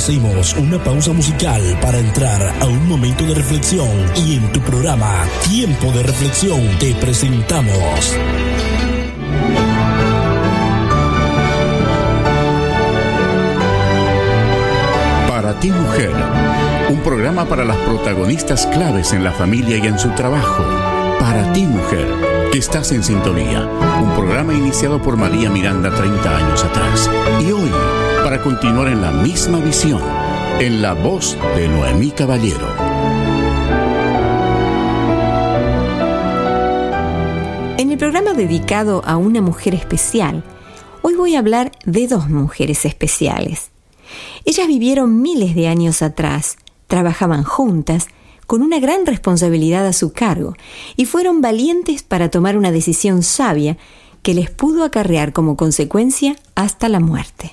Hacemos una pausa musical para entrar a un momento de reflexión y en tu programa Tiempo de Reflexión te presentamos Para ti, mujer, un programa para las protagonistas claves en la familia y en su trabajo. Para ti, mujer, que estás en sintonía. Un programa iniciado por María Miranda 30 años atrás. Y hoy, para continuar en la misma visión, en la voz de Noemí Caballero. En el programa dedicado a una mujer especial, hoy voy a hablar de dos mujeres especiales. Ellas vivieron miles de años atrás, trabajaban juntas, con una gran responsabilidad a su cargo, y fueron valientes para tomar una decisión sabia que les pudo acarrear como consecuencia hasta la muerte.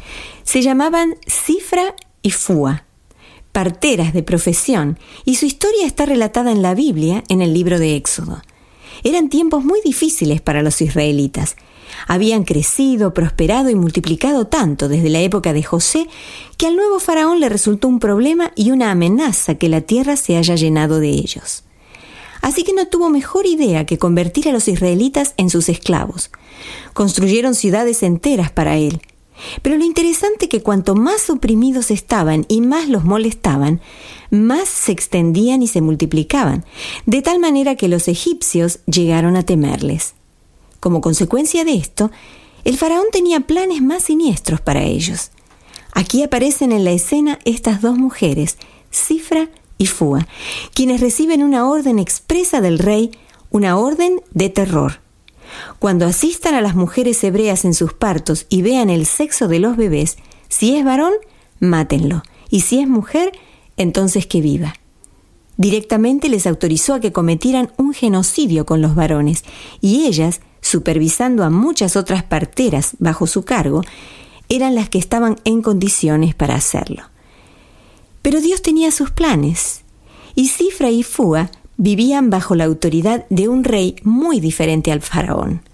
Se llamaban Sifra y Fúa, parteras de profesión, y su historia está relatada en la Biblia, en el libro de Éxodo. Eran tiempos muy difíciles para los israelitas. Habían crecido, prosperado y multiplicado tanto desde la época de José que al nuevo faraón le resultó un problema y una amenaza que la tierra se haya llenado de ellos. Así que no tuvo mejor idea que convertir a los israelitas en sus esclavos. Construyeron ciudades enteras para él. Pero lo interesante es que cuanto más oprimidos estaban y más los molestaban, más se extendían y se multiplicaban, de tal manera que los egipcios llegaron a temerles. Como consecuencia de esto, el faraón tenía planes más siniestros para ellos. Aquí aparecen en la escena estas dos mujeres, Sifra y Fúa, quienes reciben una orden expresa del rey, una orden de terror. Cuando asistan a las mujeres hebreas en sus partos y vean el sexo de los bebés, si es varón, mátenlo, y si es mujer, entonces que viva. Directamente les autorizó a que cometieran un genocidio con los varones, y ellas, supervisando a muchas otras parteras bajo su cargo, eran las que estaban en condiciones para hacerlo. Pero Dios tenía sus planes, y Sifra y Fúa vivían bajo la autoridad de un rey muy diferente al faraón.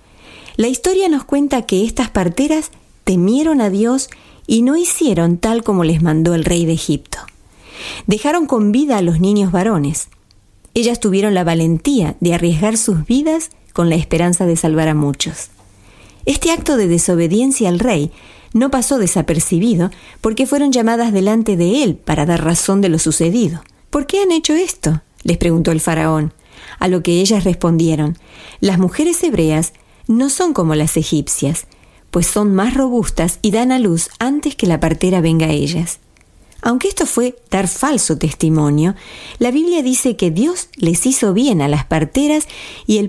La historia nos cuenta que estas parteras temieron a Dios y no hicieron tal como les mandó el rey de Egipto. Dejaron con vida a los niños varones. Ellas tuvieron la valentía de arriesgar sus vidas con la esperanza de salvar a muchos. Este acto de desobediencia al rey no pasó desapercibido porque fueron llamadas delante de él para dar razón de lo sucedido. ¿Por qué han hecho esto?, les preguntó el faraón, a lo que ellas respondieron: las mujeres hebreas no son como las egipcias, pues son más robustas y dan a luz antes que la partera venga a ellas. Aunque esto fue dar falso testimonio, la Biblia dice que Dios les hizo bien a las parteras y el